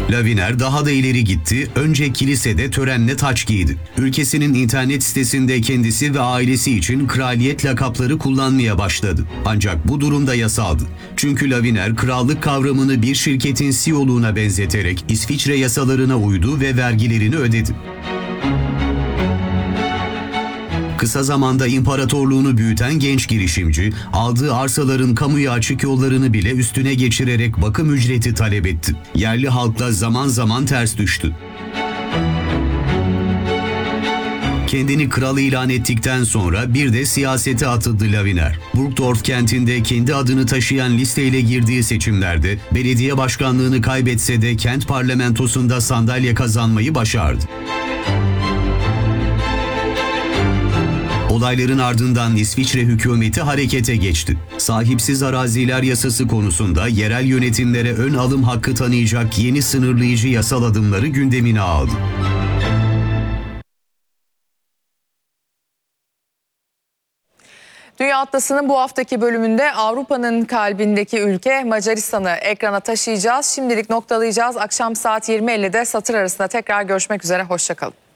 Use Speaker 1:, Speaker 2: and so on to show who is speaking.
Speaker 1: Laviner daha da ileri gitti, önce kilisede törenle taç giydi. Ülkesinin internet sitesinde kendisi ve ailesi için kraliyet lakapları kullanmaya başladı. Ancak bu durumda yasaldı. Çünkü Laviner krallık kavramını bir şirketin CEO'luğuna benzeterek İsviçre yasalarına uydu ve vergilerini ödedi. Kısa zamanda imparatorluğunu büyüten genç girişimci, aldığı arsaların kamuya açık yollarını bile üstüne geçirerek bakım ücreti talep etti. Yerli halkla zaman zaman ters düştü. Kendini kral ilan ettikten sonra bir de siyasete atıldı Laviner. Burgdorf kentinde kendi adını taşıyan listeyle girdiği seçimlerde belediye başkanlığını kaybetse de kent parlamentosunda sandalye kazanmayı başardı. Olayların ardından İsviçre hükümeti harekete geçti. Sahipsiz araziler yasası konusunda yerel yönetimlere ön alım hakkı tanıyacak yeni sınırlayıcı yasal adımları gündemine aldı.
Speaker 2: Dünya Atlası'nın bu haftaki bölümünde Avrupa'nın kalbindeki ülke Macaristan'ı ekrana taşıyacağız. Şimdilik noktalayacağız. Akşam saat 20.50'de satır arasında tekrar görüşmek üzere. Hoşça kalın.